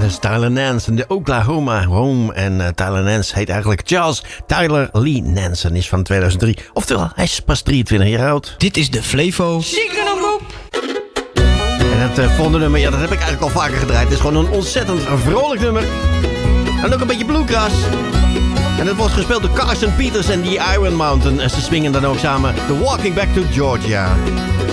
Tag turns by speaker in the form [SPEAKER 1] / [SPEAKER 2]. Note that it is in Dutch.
[SPEAKER 1] dat is Tyler Nance en de Oklahoma Home. En Tyler Nance heet eigenlijk Charles Tyler Lee Nance en is van 2003. Oftewel, hij is pas 23 jaar oud.
[SPEAKER 2] Dit is de Flevo.
[SPEAKER 1] En het volgende nummer, ja, dat heb ik eigenlijk al vaker gedraaid. Het is gewoon een ontzettend vrolijk nummer. En ook een beetje bluegrass. En het wordt gespeeld door Carson Peters en The Iron Mountain. En ze swingen dan ook samen The Walking Back to Georgia.